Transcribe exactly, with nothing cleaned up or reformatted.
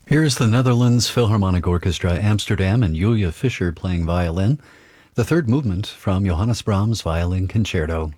Here's the Netherlands Philharmonic Orchestra, Amsterdam, and Julia Fischer playing violin, the third movement from Johannes Brahms' Violin Concerto.